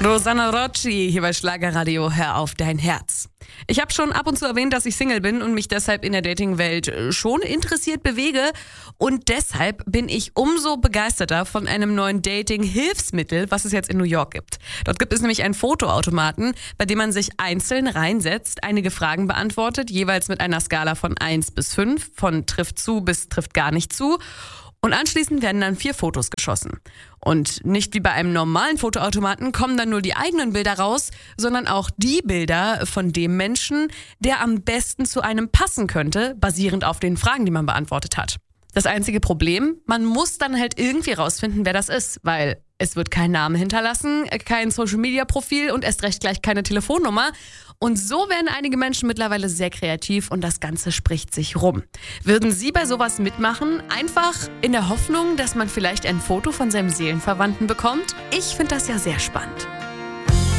Rosanna Rocci hier bei Schlagerradio, hör auf dein Herz. Ich habe schon ab und zu erwähnt, dass ich Single bin und mich deshalb in der Datingwelt schon interessiert bewege. Und deshalb bin ich umso begeisterter von einem neuen Dating-Hilfsmittel, was es jetzt in New York gibt. Dort gibt es nämlich einen Fotoautomaten, bei dem man sich einzeln reinsetzt, einige Fragen beantwortet, jeweils mit einer Skala von 1 bis 5, von trifft zu bis trifft gar nicht zu. Und anschließend werden dann 4 Fotos geschossen. Und nicht wie bei einem normalen Fotoautomaten kommen dann nur die eigenen Bilder raus, sondern auch die Bilder von dem Menschen, der am besten zu einem passen könnte, basierend auf den Fragen, die man beantwortet hat. Das einzige Problem, man muss dann halt irgendwie rausfinden, wer das ist, weil es wird kein Name hinterlassen, kein Social-Media-Profil und erst recht gleich keine Telefonnummer. Und so werden einige Menschen mittlerweile sehr kreativ und das Ganze spricht sich rum. Würden Sie bei sowas mitmachen? Einfach in der Hoffnung, dass man vielleicht ein Foto von seinem Seelenverwandten bekommt? Ich finde das ja sehr spannend.